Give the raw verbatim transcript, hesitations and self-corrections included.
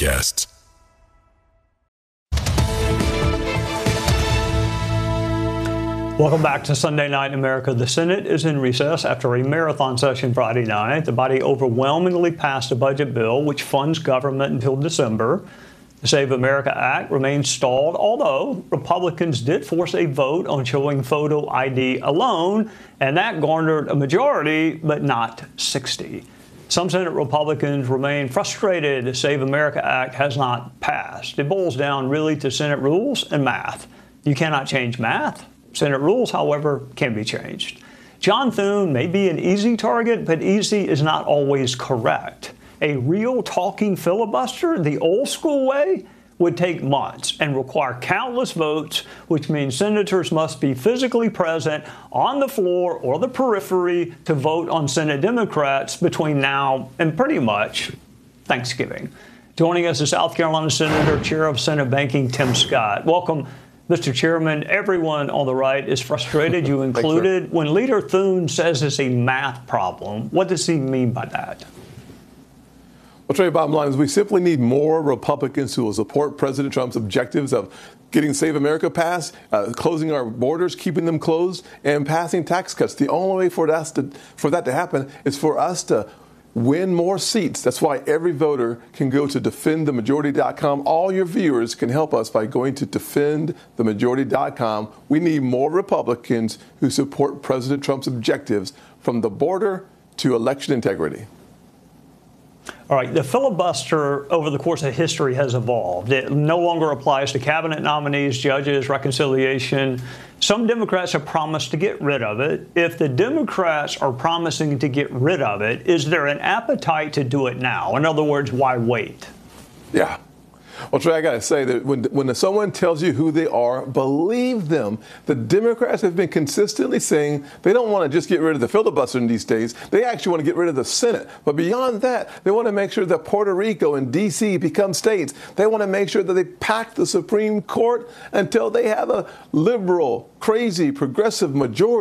podcasts. Welcome back to Sunday Night in America. The Senate is in recess after a marathon session Friday night. The body overwhelmingly passed a budget bill which funds government until December. The Save America Act remains stalled, although Republicans did force a vote on showing photo I D alone, and that garnered a majority, but not sixty. Some Senate Republicans remain frustrated the Save America Act has not passed. It boils down really to Senate rules and math. You cannot change math. Senate rules, however, can be changed. John Thune may be an easy target, but easy is not always correct. A real talking filibuster, the old school way, would take months and require countless votes, which means senators must be physically present on the floor or the periphery to vote on Senate Democrats between now and pretty much Thanksgiving. Joining us is South Carolina Senator, Chair of Senate Banking, Tim Scott. Welcome, Mister Chairman. Everyone on the right is frustrated, you included. Thanks, when Leader Thune says it's a math problem, what does he mean by that? Well, Trey, bottom line is we simply need more Republicans who will support President Trump's objectives of getting Save America passed, uh, closing our borders, keeping them closed, and passing tax cuts. The only way for that to, for that to happen is for us to win more seats. That's why every voter can go to defend the majority dot com. All your viewers can help us by going to defend the majority dot com. We need more Republicans who support President Trump's objectives from the border to election integrity. All right, the filibuster over the course of history has evolved. It no longer applies to cabinet nominees, judges, reconciliation. Some Democrats have promised to get rid of it. If the Democrats are promising to get rid of it, is there an appetite to do it now? In other words, why wait? Yeah. Well, Trey, I got to say that when when someone tells you who they are, believe them. The Democrats have been consistently saying they don't want to just get rid of the filibuster in these days. They actually want to get rid of the Senate. But beyond that, they want to make sure that Puerto Rico and D C become states. They want to make sure that they pack the Supreme Court until they have a liberal, crazy, progressive majority.